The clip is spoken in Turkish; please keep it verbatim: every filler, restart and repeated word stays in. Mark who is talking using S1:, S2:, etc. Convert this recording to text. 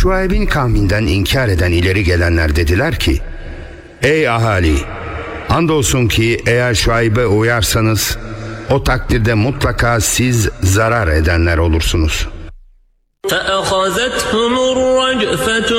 S1: Şuayb'in kavminden inkar eden ileri gelenler dediler ki, ey ahali! Andolsun ki eğer Şuayb'e uyarsanız, o takdirde mutlaka siz zarar edenler olursunuz.